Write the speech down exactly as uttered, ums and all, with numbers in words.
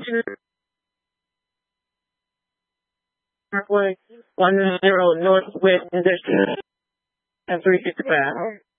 two Parkway, one zero Northwest Industrial, and three fifty-five.